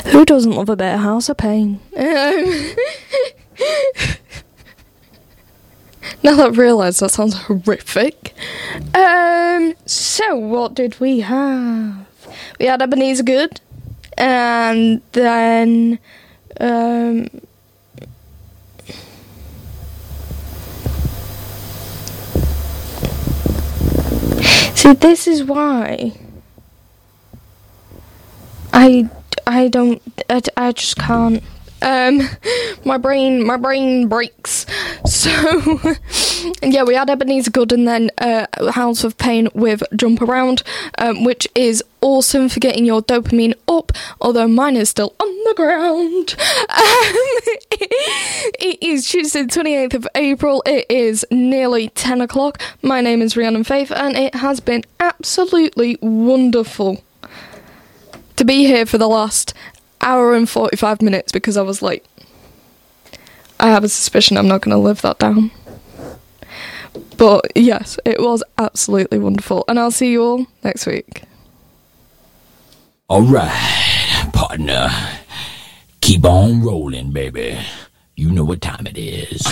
Who doesn't love a bit of House of Pain? Now that I've realised that sounds horrific. So what did we have? We had Ebenezer Good, and then see, this is why I just can't. My brain breaks. So, yeah, we had Ebenezer Good and then House of Pain with Jump Around, which is awesome for getting your dopamine up, although mine is still on the ground. It is Tuesday, 28th of April. It is nearly 10 o'clock. My name is Rhiannon Faith, and it has been absolutely wonderful to be here for the last hour and 45 minutes, because I was like, I have a suspicion I'm not going to live that down. But yes, it was absolutely wonderful, and I'll see you all next week. Alright, partner. Keep on rolling, baby. You know what time it is.